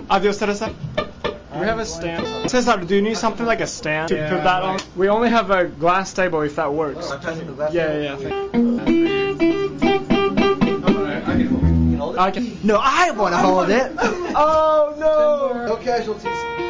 Adios, Teresa. Do we have a stand? Cesar, do you need something like a stand to put that on? We only have a glass table if that works. Yeah. No, I want to hold it. Oh no! No casualties.